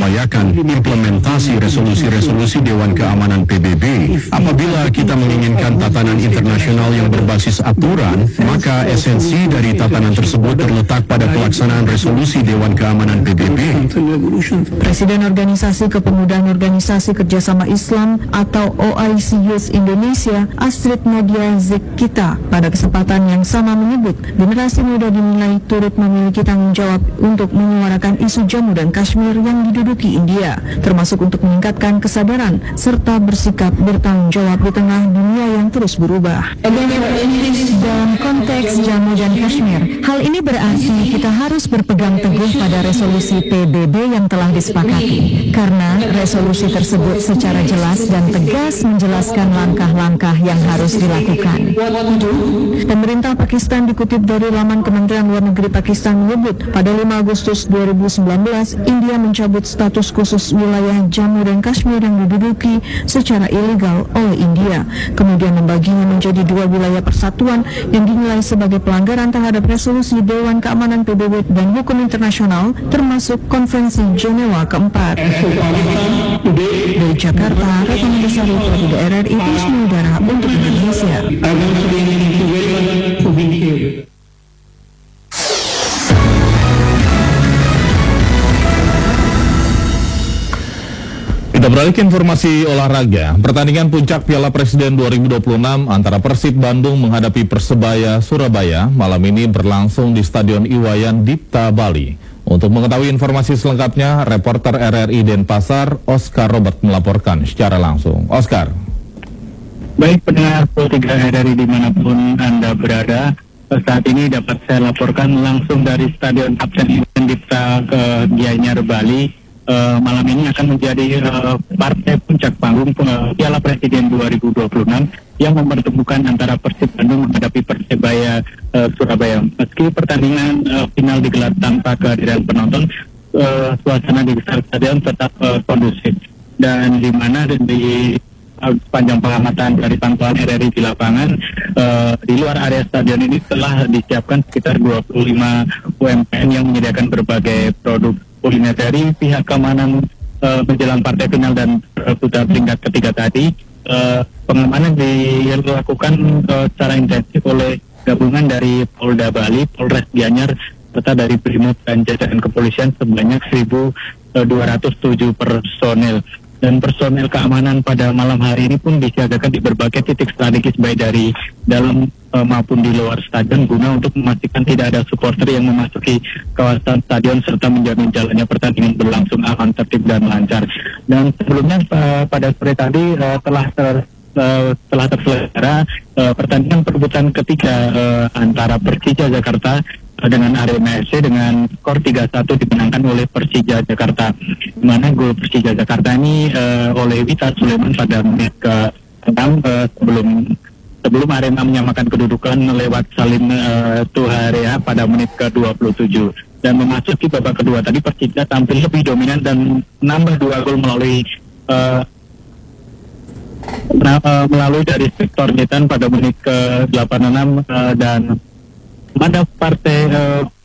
mengupayakan implementasi resolusi-resolusi Dewan Keamanan PBB. Apabila kita menginginkan tatanan internasional yang berbasis aturan, maka esensi dari tatanan tersebut terletak pada pelaksanaan resolusi Dewan Keamanan PBB. Presiden Organisasi Kepemudaan Organisasi Kerjasama Islam atau OIC Youth Indonesia, Astrid Nadia Zekita, pada kesempatan yang sama menyebut generasi muda dinilai turut memiliki tanggung jawab untuk menyuarakan isu Jammu dan Kashmir yang diduduki India, termasuk untuk meningkatkan kesadaran serta bersikap bertanggung jawab di tengah dunia yang terus berubah. Dalam konteks Jammu dan Kashmir, hal ini berarti kita harus berpegang teguh pada resolusi PBB yang telah disepakati, karena resolusi tersebut secara jelas dan tegas menjelaskan langkah-langkah yang harus dilakukan. Pemerintah Pakistan dikutip dari laman Kementerian Luar Negeri Pakistan menyebut pada 5 Agustus 2019 India mencabut status khusus wilayah Jammu dan Kashmir yang diduduki secara ilegal oleh India, kemudian membaginya menjadi 2 wilayah persatuan yang dinilai sebagai pelanggaran terhadap resolusi Dewan Keamanan PBB dan hukum internasional, termasuk Konvensi Jenewa keempat. Dari Jakarta, Retno Besari dari RRI Wisnu Udara untuk Indonesia. Kita beralih ke informasi olahraga. Pertandingan puncak Piala Presiden 2026 antara Persib Bandung menghadapi Persebaya Surabaya malam ini berlangsung di Stadion Iwayan Dipta, Bali. Untuk mengetahui informasi selengkapnya, reporter RRI Denpasar, Oscar Robert melaporkan secara langsung. Oscar. Baik pendengar Pro 3 RRI dimanapun Anda berada, saat ini dapat saya laporkan langsung dari Stadion Kapten Iwayan Dipta ke Gianyar, Bali. Malam ini akan menjadi partai puncak panggung Piala Presiden 2026 yang mempertemukan antara Persib Bandung menghadapi Persebaya Surabaya. Meski pertandingan final digelar tanpa kehadiran penonton, suasana di sekitar stadion tetap kondusif, dan di mana di sepanjang pengamatan dari pantauan RRI di lapangan, di luar area stadion ini telah disiapkan sekitar 25 UMKM yang menyediakan berbagai produk kuliner. Dari pihak keamanan menjelang partai final dan putar peringkat ketiga tadi, pengamanan dilakukan secara intensif oleh gabungan dari Polda Bali, Polres Gianyar, serta dari Brimob dan jajaran kepolisian sebanyak 1.207 personel. Dan personel keamanan pada malam hari ini pun disiagakan di berbagai titik strategis baik dari dalam maupun di luar stadion guna untuk memastikan tidak ada supporter yang memasuki kawasan stadion serta menjamin jalannya pertandingan berlangsung aman, tertib dan lancar. Dan sebelumnya pada sore tadi telah terselenggara pertandingan perebutan ketiga antara Persija Jakarta dengan Arema FC dengan skor 3-1 dimenangkan oleh Persija Jakarta. Di mana gol Persija Jakarta ini oleh Wita Sulaiman pada menit ke-6 sebelum Arema menyamakan kedudukan lewat Salim Tuharea pada menit ke-27. Dan memasuki babak kedua tadi Persija tampil lebih dominan dan menambah 2 gol melalui dari Victor Nitan pada menit ke-86 dan pada partai